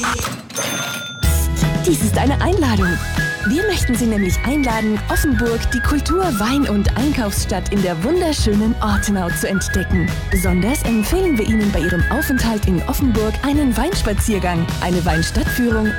Dies ist eine Einladung. Wir möchten Sie nämlich einladen, Offenburg, die Kultur-, Wein- und Einkaufsstadt in der wunderschönen Ortenau zu entdecken. Besonders empfehlen wir Ihnen bei Ihrem Aufenthalt in Offenburg einen Weinspaziergang, eine Weinstadtführung